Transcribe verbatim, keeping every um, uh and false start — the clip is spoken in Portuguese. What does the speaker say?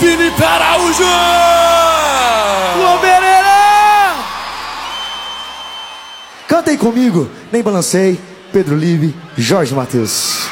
Felipe Araújo! Lombererê! Cantem comigo, Nem Balancei, Pedro Libe, Jorge Mateus.